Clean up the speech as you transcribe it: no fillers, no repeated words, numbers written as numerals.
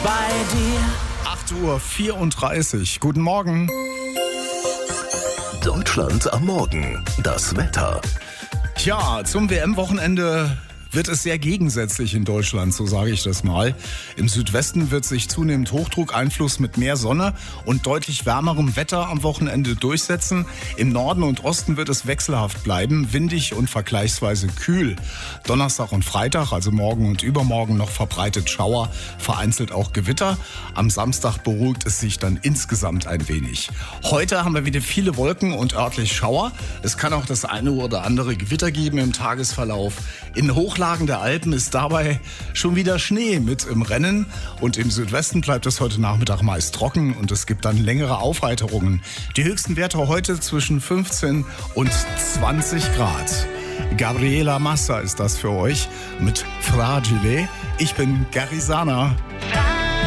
bei dir. 8:34 Uhr. Guten Morgen. Deutschland am Morgen. Das Wetter. Ja, zum WM-Wochenende wird es sehr gegensätzlich in Deutschland, so sage ich das mal. Im Südwesten wird sich zunehmend Hochdruckeinfluss mit mehr Sonne und deutlich wärmerem Wetter am Wochenende durchsetzen. Im Norden und Osten wird es wechselhaft bleiben, windig und vergleichsweise kühl. Donnerstag und Freitag, also morgen und übermorgen, noch verbreitet Schauer, vereinzelt auch Gewitter. Am Samstag beruhigt es sich dann insgesamt ein wenig. Heute haben wir wieder viele Wolken und örtlich Schauer. Es kann auch das eine oder andere Gewitter geben im Tagesverlauf. In Hochlagen der Alpen ist dabei schon wieder Schnee mit im Rennen und im Südwesten bleibt es heute Nachmittag meist trocken und es gibt dann längere Aufheiterungen. Die höchsten Werte heute zwischen 15 und 20 Grad. Gabriela Massa ist das für euch mit Fragile. Ich bin Garisana.